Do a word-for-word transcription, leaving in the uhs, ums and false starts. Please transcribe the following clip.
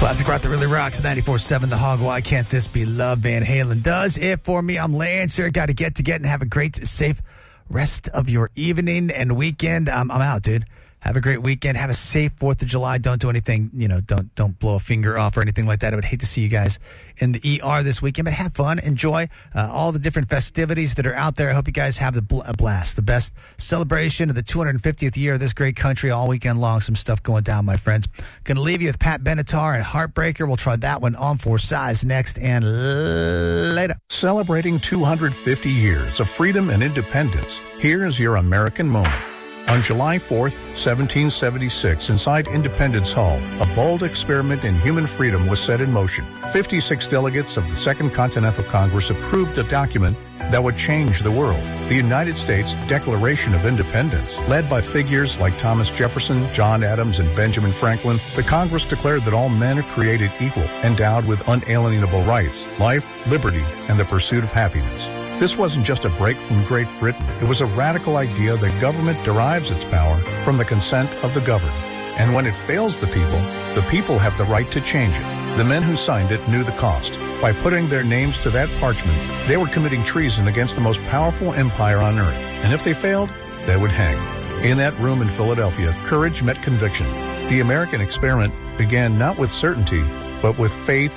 Classic rock that really rocks. ninety-four point seven The Hog. Why can't this be love? Van Halen does it for me. I'm Lancer. Got to get to get and have a great, safe rest of your evening and weekend. I'm, I'm out, dude. Have a great weekend. Have a safe fourth of July. Don't do anything, you know, don't don't blow a finger off or anything like that. I would hate to see you guys in the E R this weekend, but have fun. Enjoy uh, all the different festivities that are out there. I hope you guys have the bl- a blast. The best celebration of the two hundred fiftieth year of this great country all weekend long. Some stuff going down, my friends. Going to leave you with Pat Benatar and Heartbreaker. We'll try that one on for size next and later. Celebrating two hundred fifty years of freedom and independence. Here's your American moment. On July fourth, seventeen seventy-six, inside Independence Hall, a bold experiment in human freedom was set in motion. fifty-six delegates of the Second Continental Congress approved a document that would change the world. The United States Declaration of Independence. Led by figures like Thomas Jefferson, John Adams, and Benjamin Franklin, the Congress declared that all men are created equal, endowed with unalienable rights, life, liberty, and the pursuit of happiness. This wasn't just a break from Great Britain. It was a radical idea that government derives its power from the consent of the governed. And when it fails the people, the people have the right to change it. The men who signed it knew the cost. By putting their names to that parchment, they were committing treason against the most powerful empire on earth. And if they failed, they would hang. In that room in Philadelphia, courage met conviction. The American experiment began not with certainty, but with faith